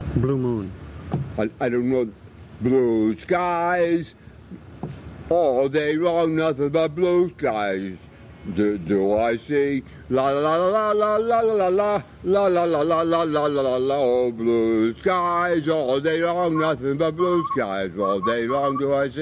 Blue moon. I don't know. Blue skies all day long, nothing but blue skies. Do I see la la la la la la la la la la la la la la la la oh blue skies all day long, nothing but blue skies all day long. Do I see?